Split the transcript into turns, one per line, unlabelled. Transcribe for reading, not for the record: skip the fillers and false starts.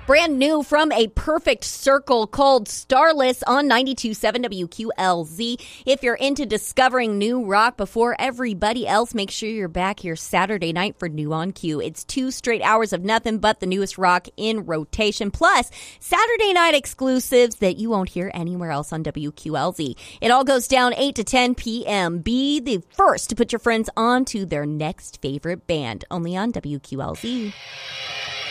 Brand new from A Perfect Circle called Starless on 92.7 WQLZ. If you're into discovering new rock before everybody else, make sure you're back here Saturday night for New on Q. It's 2 straight hours of nothing but the newest rock in rotation, plus Saturday night exclusives that you won't hear anywhere else on WQLZ. It all goes down 8 to 10 p.m. Be the first to put your friends on to their next favorite band, only on WQLZ.